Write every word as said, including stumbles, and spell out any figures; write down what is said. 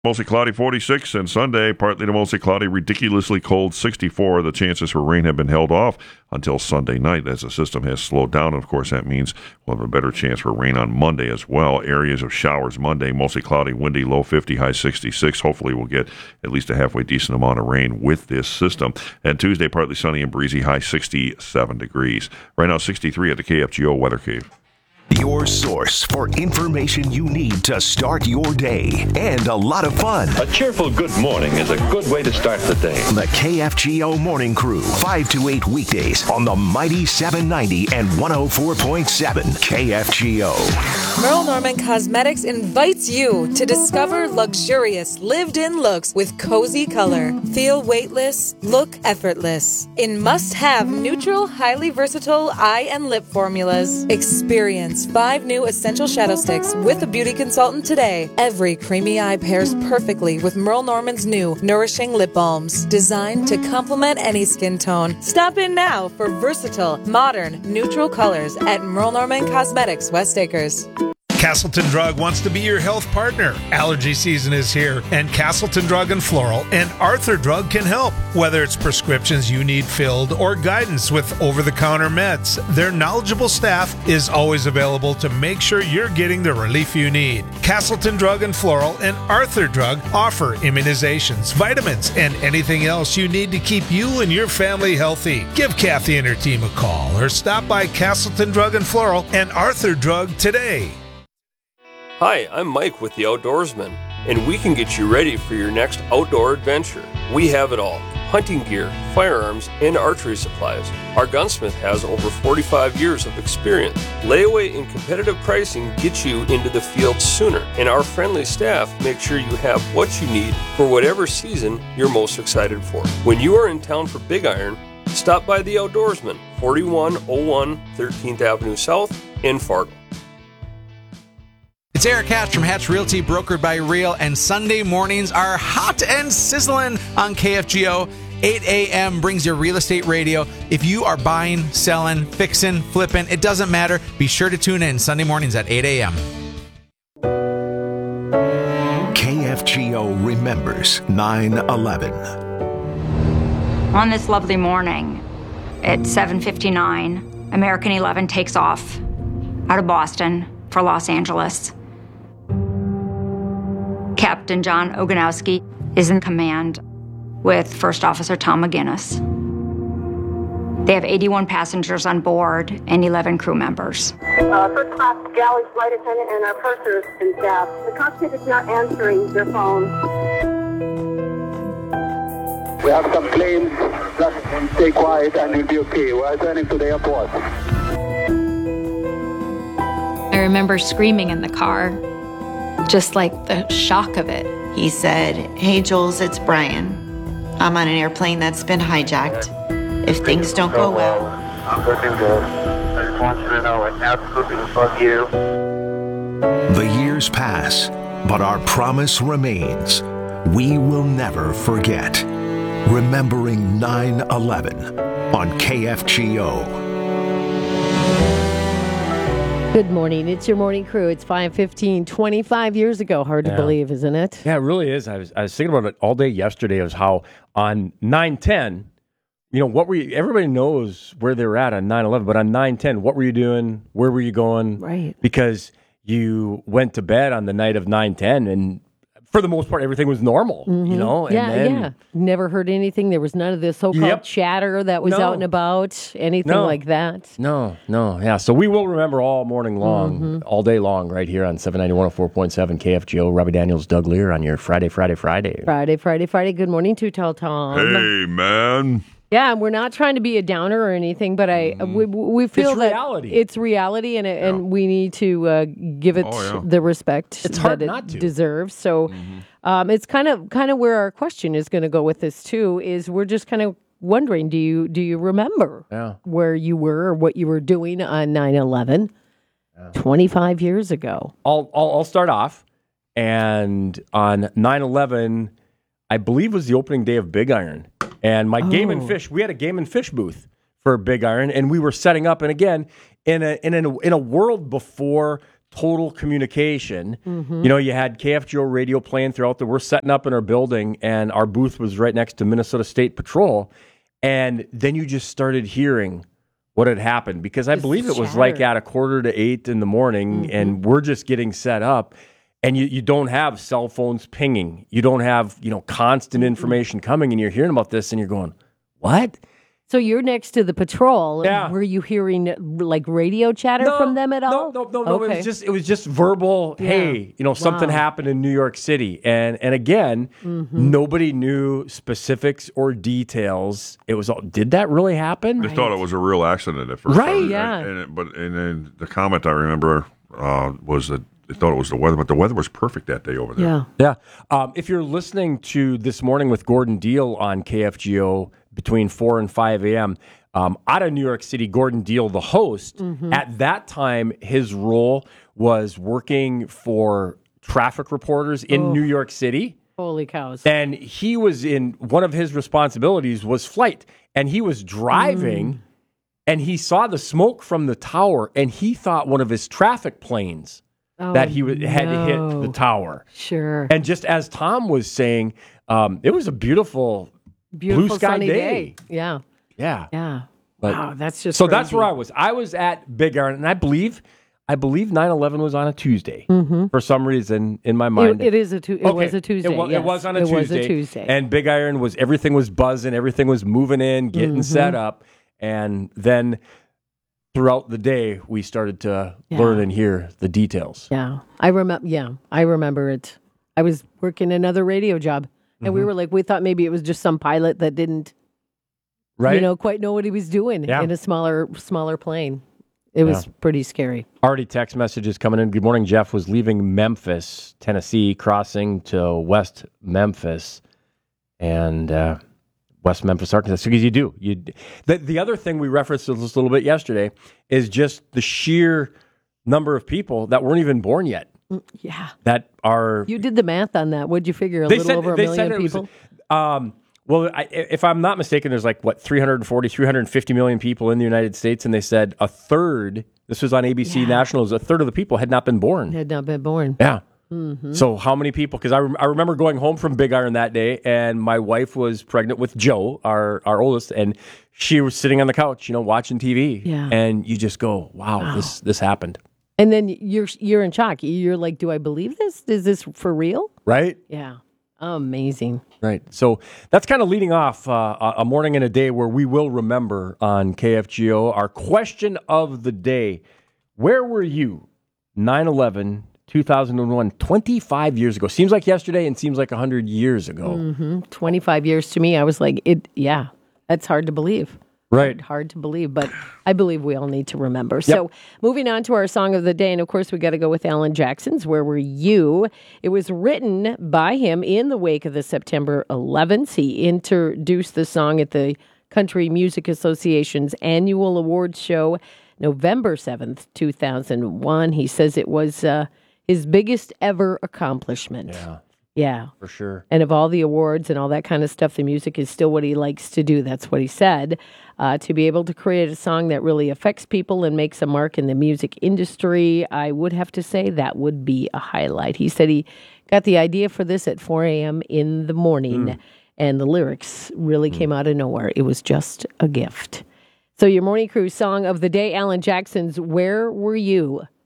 Mostly cloudy, forty-six, and Sunday, partly to mostly cloudy, ridiculously cold, sixty-four. The chances for rain have been held off until Sunday night as the system has slowed down. Of course, that means we'll have a better chance for rain on Monday as well. Areas of showers Monday, mostly cloudy, windy, low fifty, high sixty-six. Hopefully we'll get at least a halfway decent amount of rain with this system. And Tuesday, partly sunny and breezy, high sixty-seven degrees. Right now, sixty-three at the K F G O Weather Cave. Your source for information you need to start your day and a lot of fun. A cheerful good morning is a good way to start the day. The K F G O Morning Crew, five to eight weekdays on the mighty seven ninety and one oh four point seven K F G O. Merle Norman Cosmetics invites you to discover luxurious lived-in looks with cozy color. Feel weightless, look effortless. In must-have neutral, highly versatile eye and lip formulas. Experience five new essential shadow sticks with a beauty consultant today. Every creamy eye pairs perfectly with Merle Norman's new nourishing lip balms, designed to complement any skin tone. Stop in now for versatile, modern, neutral colors at Merle Norman Cosmetics, West Acres. Castleton Drug wants to be your health partner. Allergy season is here, and Castleton Drug and Floral and Arthur Drug can help. Whether it's prescriptions you need filled or guidance with over-the-counter meds, their knowledgeable staff is always available to make sure you're getting the relief you need. Castleton Drug and Floral and Arthur Drug offer immunizations, vitamins, and anything else you need to keep you and your family healthy. Give Kathy and her team a call or stop by Castleton Drug and Floral and Arthur Drug today. Hi, I'm Mike with The Outdoorsman, and we can get you ready for your next outdoor adventure. We have it all: hunting gear, firearms, and archery supplies. Our gunsmith has over forty-five years of experience. Layaway and competitive pricing gets you into the field sooner, and our friendly staff make sure you have what you need for whatever season you're most excited for. When you are in town for Big Iron, stop by The Outdoorsman, forty-one oh one thirteenth Avenue South in Fargo. It's Eric Hatch from Hatch Realty, brokered by Real, and Sunday mornings are hot and sizzling on K F G O. eight a.m. brings your real estate radio. If you are buying, selling, fixing, flipping, it doesn't matter. Be sure to tune in Sunday mornings at eight a.m. K F G O remembers nine eleven. On this lovely morning at seven fifty-nine, American eleven takes off out of Boston for Los Angeles. Captain John Oganowski is in command with First Officer Tom McGinnis. They have eighty-one passengers on board and eleven crew members. Uh, first class galley flight attendant and our pursers and staff. The cockpit is not answering their phone. We have some planes. Just stay quiet and you'll be okay. We're returning to the airport. I remember screaming in the car, just like the shock of it. He said, "Hey, Jules, it's Brian. I'm on an airplane that's been hijacked. If things don't go well..." I'm looking good. I just want you to know I absolutely love you. The years pass, but our promise remains. We will never forget. Remembering nine eleven on K F G O. Good morning. It's your morning crew. It's five fifteen, twenty-five years ago. Hard to yeah. believe, isn't it? Yeah, it really is. I was I was thinking about it all day yesterday. It was how on nine ten, you know, what were you, everybody knows where they're at on nine eleven, but on nine ten, what were you doing? Where were you going? Right. Because you went to bed on the night of nine ten, and for the most part, everything was normal, mm-hmm. you know? And yeah, then, yeah. Never heard anything. There was none of this so-called yep. chatter that was no. out and about, anything no. like that. No, no, yeah. So we will remember all morning long, mm-hmm. all day long, right here on seven ninety, one oh four point seven K F G O. Robbie Daniels, Doug Lear on your Friday, Friday, Friday. Friday, Friday, Friday. Good morning to Tall Tom. Hey, man. Yeah, we're not trying to be a downer or anything, but I mm. we, we feel it's that reality. it's reality, and it, yeah. and we need to uh, give it oh, yeah. the respect it's hard that not it to. deserves. So mm-hmm. um, it's kind of kind of where our question is going to go with this too. Is we're just kind of wondering, do you do you remember yeah. where you were or what you were doing on nine eleven yeah. twenty-five years ago? I'll, I'll I'll start off, and on nine eleven, I believe was the opening day of Big Iron. And my oh. Game and Fish, we had a Game and Fish booth for Big Iron, and we were setting up. And again, in a in a in a world before total communication. Mhm. You know, you had K F G O radio playing throughout the, we're setting up in our building and our booth was right next to Minnesota State Patrol. And then you just started hearing what had happened because I Just believe it was chatter. like at a quarter to eight in the morning Mhm. and we're just getting set up and you, you don't have cell phones pinging. You don't have, you know, constant information coming and you're hearing about this and you're going, what? So you're next to the patrol. Yeah. Were you hearing like radio chatter No, from them at all? No, no, no. It Okay. was just it was just verbal. Yeah. Hey, you know, something Wow. happened in New York City, and and again, Mhm. nobody knew specifics or details. It was all. Did that really happen? They thought it was a real accident at first. Right. And- Yeah. And it, but and then the comment I remember uh, was that they thought it was the weather, but the weather was perfect that day over there. Yeah. Yeah. Um, if you're listening to This Morning with Gordon Deal on K F G O between four and five a.m., um, out of New York City, Gordon Deal, the host, Mhm. at that time, his role was working for traffic reporters in Oh. New York City. Holy cows. And he was in, one of his responsibilities was flight. And he was driving Mm. and he saw the smoke from the tower and he thought one of his traffic planes Oh, that he would, had hit no. the tower. Sure. And just as Tom was saying, um, it was a beautiful, Beautiful blue sky sunny day. day. Yeah. Yeah. Yeah. But- wow, that's just so that's crazy. where I was. I was at Big Iron, and I believe, I believe nine eleven was on a Tuesday Mhm. for some reason in my mind. It, it is a tu- it Okay. was a Tuesday. It was, yes. it was on a It Tuesday. was a Tuesday. And Big Iron was everything was buzzing, everything was moving in, getting Mhm. set up, and then throughout the day we started to Yeah. learn and hear the details. Yeah, I remember. Yeah, I remember it. I was working another radio job, and we Mhm. were like, we thought maybe it was just some pilot that didn't, Right? you know, quite know what he was doing Yeah. in a smaller, smaller plane. It was Yeah. pretty scary. Already text messages coming in. Good morning, Jeff. Was leaving Memphis, Tennessee, crossing to West Memphis, and uh, West Memphis, Arkansas. Because you do. You the the other thing we referenced this a little bit yesterday is just the sheer number of people that weren't even born yet Mm, Yeah, that are. you did the math on that. What'd you figure? A they little said over a they million said it was, people. um, well, I, if I'm not mistaken, there's like what three hundred forty, three hundred fifty million people in the United States, and they said a third. This was on A B C Yeah. Nationals. A third of the people had not been born. Had not been born. Yeah. Mhm. So how many people? Because I, rem- I remember going home from Big Iron that day, and my wife was pregnant with Joe, our our oldest, and she was sitting on the couch, you know, watching T V. Yeah. And you just go, wow, Wow. this this happened, And then you're you're in shock. You're like, do I believe this? Is this for real? right? Yeah, amazing. Right. So that's kind of leading off uh, a a morning and a day where we will remember on K F G O. Our question of the day: where were you nine eleven, two thousand one, twenty-five years ago? Seems like yesterday and seems like one hundred years ago. hmm twenty-five years to me, I was like, it. Yeah, that's hard to believe. Right. Hard to believe, but I believe we all need to remember. So, moving on to our song of the day, and of course, we got to go with Alan Jackson's "Where Were You?" It was written by him in the wake of the September eleventh. He introduced the song at the Country Music Association's annual awards show, November seventh, two thousand one. He says it was uh, his biggest ever accomplishment. Yeah. Yeah. For sure. And of all the awards and all that kind of stuff, the music is still what he likes to do. That's what he said. Uh, to be able to create a song that really affects people and makes a mark in the music industry, I would have to say that would be a highlight. He said he got the idea for this at four a.m. in the morning, Mm. and the lyrics really came out of nowhere. It was just a gift. So your Morning Crew song of the day, Alan Jackson's "Where Were You?"